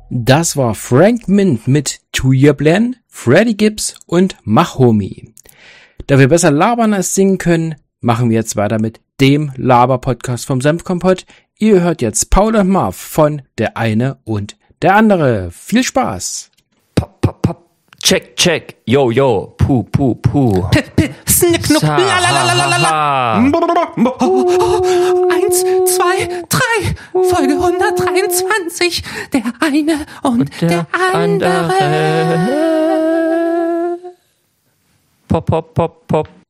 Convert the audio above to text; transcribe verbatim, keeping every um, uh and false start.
Das war Frank Mint mit Two Year Plan, Freddie Gibbs und Mach Homie. Da wir besser labern als singen können, machen wir jetzt weiter mit dem Laber-Podcast vom Senfkompott. Ihr hört jetzt Paul und Marv von Der eine und der andere. Viel Spaß! Pop, pop, pop. Check, check. Yo, yo. Puh, puh, puh. P, p, snick, knuck, la, la, la, la, la, la, la. Eins, zwei, drei. Folge hundertdreiundzwanzig. Der eine und, und der, der andere. andere. Pop, pop, pop, pop.